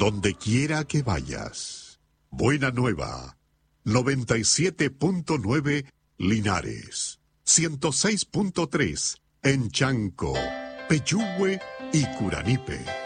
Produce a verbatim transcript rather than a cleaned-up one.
donde quiera que vayas. Buena Nueva, noventa y siete punto nueve Linares, ciento seis punto tres en Chanco, Pechúgue y Curanipe.